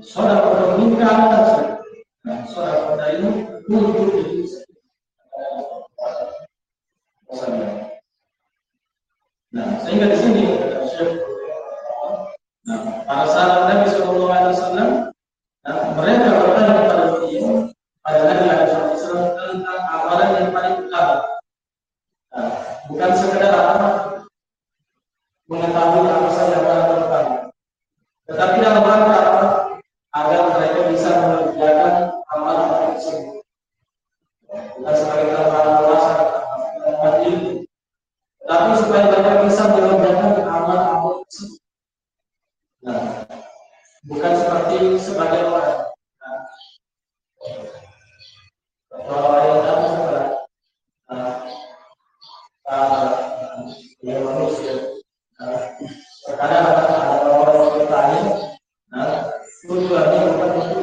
Sedekah meningkatkan saja. Nah, sedekah ini untuk diri saya. Nah, sehingga di sini para sahabat Nabi Shallallahu Alaihi Wasallam, mereka bertanya kepada beliau, pada Nabi Alaihi Wasallam tentang amalan yang paling utama. Bukan sekedar mengetahui apa saja amalan terutama, tetapi dalam rangka agar mereka bisa mengerjakan amalan tersebut. Bukan sebagai tambahan alasan atau ilmu, tapi supaya mereka bisa mengerjakan amalan tersebut. Nah, bukan seperti sebagai orang. Kalau yang tadi setelah manusia, terkadang ada orang bertanya, tujuannya bukan untuk